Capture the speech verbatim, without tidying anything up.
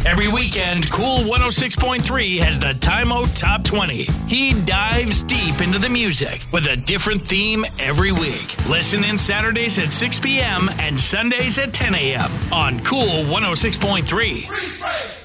Every weekend, Cool one oh six point three has the Time-O Top twenty. He dives deep into the music with a different theme every week. Listen in Saturdays at six p.m. and Sundays at ten a.m. on Cool one oh six point three. Freeze frame.